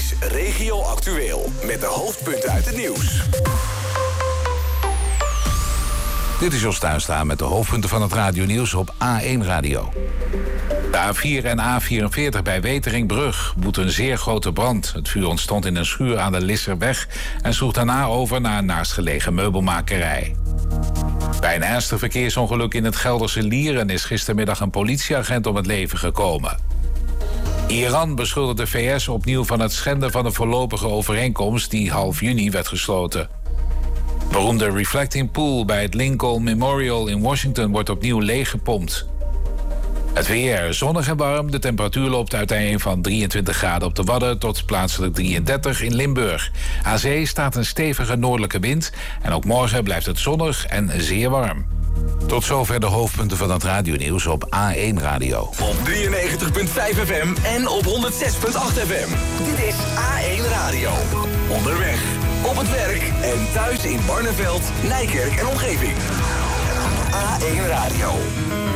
is Regio Actueel. Met de hoofdpunten uit het nieuws. Dit is Jos Tuinstra met de hoofdpunten van het radionieuws op A1 Radio. De A4 en A44 bij Weteringbrug woedt een zeer grote brand. Het vuur ontstond in een schuur aan de Lisserweg en sloeg daarna over naar een naastgelegen meubelmakerij. Bij een ernstig verkeersongeluk in het Gelderse Lieren is gistermiddag een politieagent om het leven gekomen. Iran beschuldigt de VS opnieuw van het schenden van de voorlopige overeenkomst die half juni werd gesloten. Beroemde Reflecting Pool bij het Lincoln Memorial in Washington wordt opnieuw leeggepompt. Het weer zonnig en warm. De temperatuur loopt uiteen van 23 graden op de Wadden tot plaatselijk 33 in Limburg. Aan zee staat een stevige noordelijke wind en ook morgen blijft het zonnig en zeer warm. Tot zover de hoofdpunten van het radionieuws op A1 Radio. Op 93.5 FM en op 106.8 FM. Dit is A1 Radio. Onderweg, op het werk en thuis in Barneveld, Nijkerk en omgeving. A1 Radio.